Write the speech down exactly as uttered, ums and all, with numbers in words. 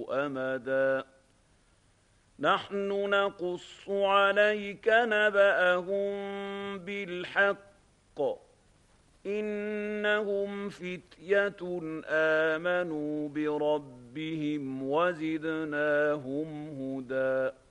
أمدا نحن نقص عليك نبأهم بالحق إنهم فتية آمنوا بربهم وزدناهم هدى